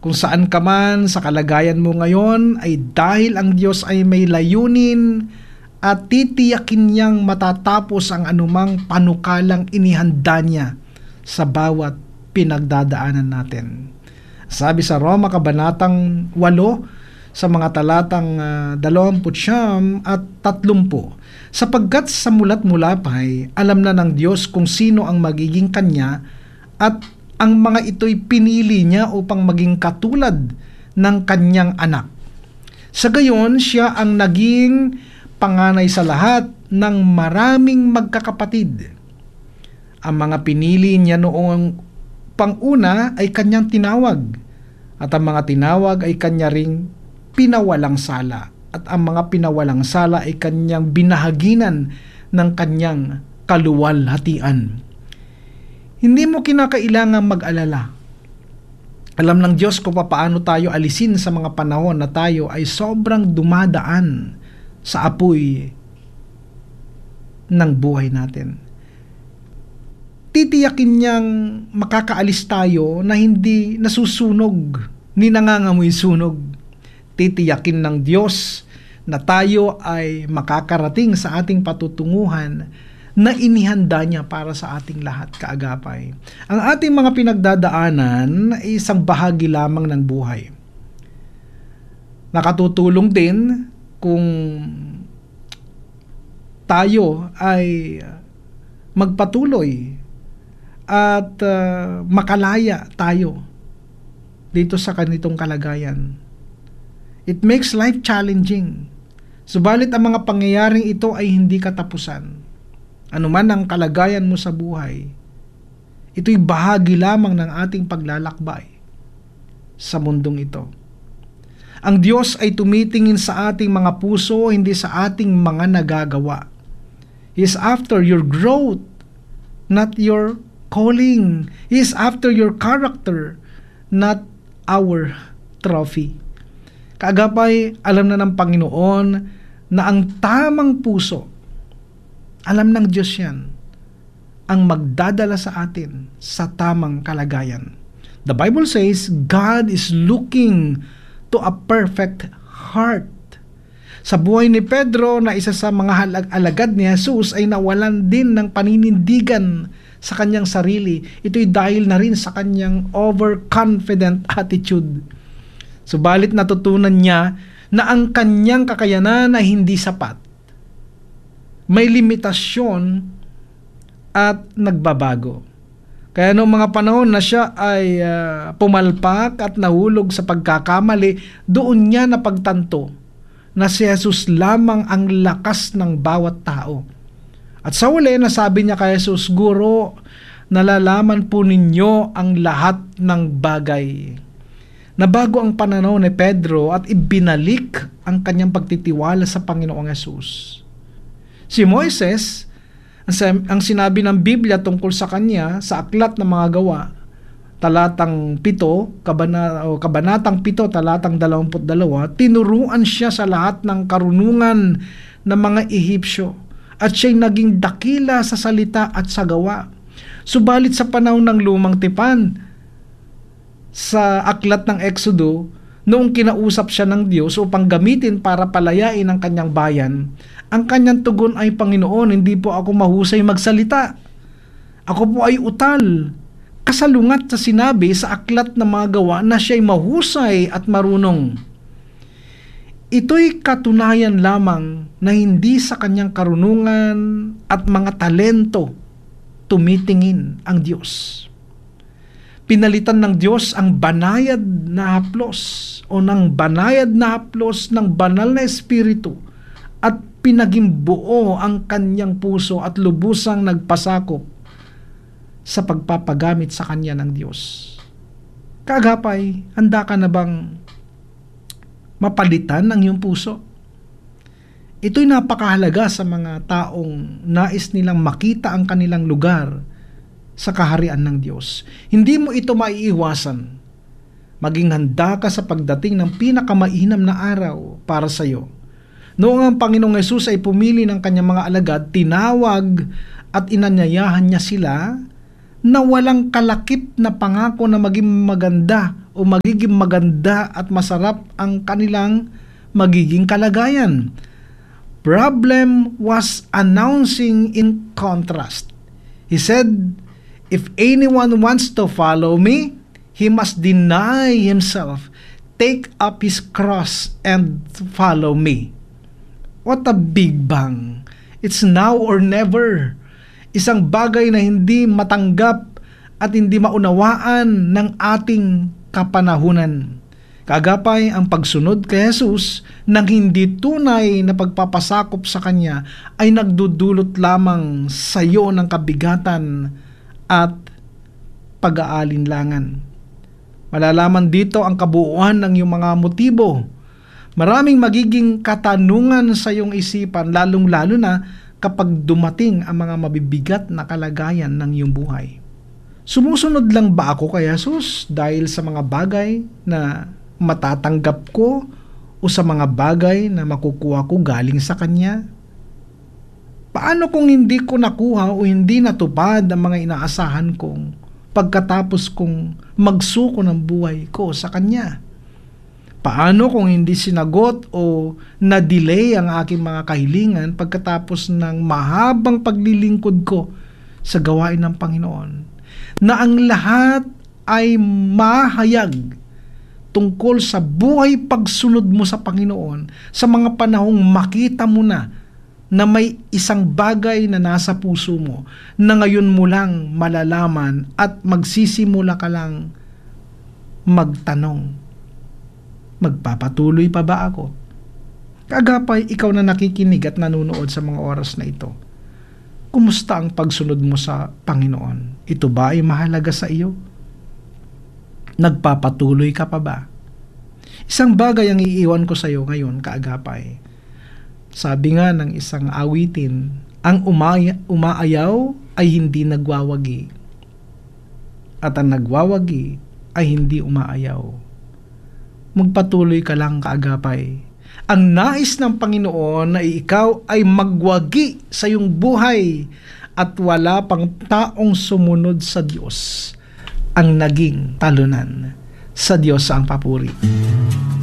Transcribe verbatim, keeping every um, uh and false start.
Kung saan ka man sa kalagayan mo ngayon ay dahil ang Diyos ay may layunin at titiyakin niyang matatapos ang anumang panukalang inihanda niya sa bawat pinagdadaanan natin. Sabi sa Roma Kabanatang walo sa mga talatang uh, dalawampu't siyam at tatlumpu, sapagkat sa mulat mula pa'y alam na ng Diyos kung sino ang magiging kanya at ang mga ito'y pinili niya upang maging katulad ng kanyang anak. Sa gayon, siya ang naging panganay sa lahat ng maraming magkakapatid. Ang mga pinili niya noong panguna ay kanyang tinawag, at ang mga tinawag ay kanya ring pinawalang sala, at ang mga pinawalang sala ay kanyang binahaginan ng kanyang kaluwalhatian. Hindi mo kinakailangang mag-alala. Alam ng Diyos kung paano tayo alisin sa mga panahon na tayo ay sobrang dumadaan sa apoy ng buhay natin. Titiyakin niyang makakaalis tayo na hindi nasusunog, ni nangangamoy sunog. Titiyakin ng Diyos na tayo ay makakarating sa ating patutunguhan na inihanda niya para sa ating lahat, kaagapay. Ang ating mga pinagdadaanan ay isang bahagi lamang ng buhay. Nakatutulong din kung tayo ay magpatuloy at uh, makalaya tayo dito sa ganitong kalagayan. It makes life challenging. Subalit ang mga pangyayaring ito ay hindi katapusan. Ano man ang kalagayan mo sa buhay, ito'y bahagi lamang ng ating paglalakbay sa mundong ito. Ang Diyos ay tumitingin sa ating mga puso, hindi sa ating mga nagagawa. He is after your growth, not your calling. He is after your character, not our trophy. Kaagapay, alam na ng Panginoon na ang tamang puso, alam ng Diyos yan, ang magdadala sa atin sa tamang kalagayan. The Bible says, God is looking to a perfect heart. Sa buhay ni Pedro na isa sa mga alagad ni Jesus ay nawalan din ng paninindigan sa kanyang sarili. Ito'y dahil na rin sa kanyang overconfident attitude. Subalit natutunan niya na ang kanyang kakayanan ay hindi sapat. May limitasyon at nagbabago. Kaya noong mga panahon na siya ay uh, pumalpak at nahulog sa pagkakamali, doon niya napagtanto na si Jesus lamang ang lakas ng bawat tao. At sa uli, nasabi niya kay Jesus, Guro, nalalaman po ninyo ang lahat ng bagay. Nabago ang pananaw ni Pedro at ibinalik ang kanyang pagtitiwala sa Panginoong Jesus. Si Moises, ang sinabi ng Biblia tungkol sa kanya sa aklat ng mga gawa, talatang pito, kabana, o kabanatang pito, talatang dalawamput dalawa, tinuruan siya sa lahat ng karunungan ng mga Ehipsyo at siya'y naging dakila sa salita at sa gawa. Subalit sa panahon ng lumang tipan, sa aklat ng Exodo, noong kinausap siya ng Diyos upang gamitin para palayain ang kanyang bayan, ang kanyang tugon ay, Panginoon, hindi po ako mahusay magsalita. Ako po ay utal. Kasalungat sa sinabi sa aklat ng mga gawa na siya'y mahusay at marunong. Ito'y katunayan lamang na hindi sa kanyang karunungan at mga talento tumitingin ang Diyos. Pinalitan ng Diyos ang banayad na haplos o ng banayad na haplos ng banal na espiritu at pinaging buo ang kanyang puso at lubusang nagpasakop sa pagpapagamit sa kanya ng Diyos. Kaagapay, handa ka na bang mapalitan ang iyong puso? Ito'y napakahalaga sa mga taong nais nilang makita ang kanilang lugar sa kaharian ng Diyos. Hindi mo ito maiiwasan. Maging handa ka sa pagdating ng pinakamainam na araw para sa iyo. Noong ang Panginoong Hesus ay pumili ng kanyang mga alagad, tinawag at inanyayahan niya sila na walang kalakip na pangako na maging maganda o magiging maganda at masarap ang kanilang magiging kalagayan. Problem was announcing in contrast. He said, if anyone wants to follow me, he must deny himself, take up his cross, and follow me. What a big bang! It's now or never. Isang bagay na hindi matanggap at hindi maunawaan ng ating kapanahunan. Kaagapay ang pagsunod kay Jesus ng hindi tunay na pagpapasakop sa Kanya ay nagdudulot lamang sa iyo ng kabigatan at pag-aalinlangan. Malalaman dito ang kabuuan ng iyong mga motibo. Maraming magiging katanungan sa iyong isipan, lalong-lalo na kapag dumating ang mga mabibigat na kalagayan ng iyong buhay. Sumusunod lang ba ako kay Jesus dahil sa mga bagay na matatanggap ko o sa mga bagay na makukuha ko galing sa Kanya? Paano kung hindi ko nakuha o hindi natupad ang mga inaasahan kong pagkatapos kong magsuko ng buhay ko sa Kanya? Paano kung hindi sinagot o na-delay ang aking mga kahilingan pagkatapos ng mahabang paglilingkod ko sa gawain ng Panginoon? Na ang lahat ay mahayag tungkol sa buhay pagsunod mo sa Panginoon sa mga panahong makita mo na na may isang bagay na nasa puso mo na ngayon mo lang malalaman at magsisimula ka lang magtanong, magpapatuloy pa ba ako? Kaagapay, ikaw na nakikinig at nanonood sa mga oras na ito. Kumusta ang pagsunod mo sa Panginoon? Ito ba ay mahalaga sa iyo? Nagpapatuloy ka pa ba? Isang bagay ang iiwan ko sa iyo ngayon, kaagapay. Sabi nga ng isang awitin, ang umaya, umaayaw ay hindi nagwawagi. At ang nagwawagi ay hindi umaayaw. Magpatuloy ka lang, kaagapay. Ang nais ng Panginoon na ikaw ay magwagi sa iyong buhay at wala pang taong sumunod sa Diyos ang naging talunan. Sa Diyos ang papuri.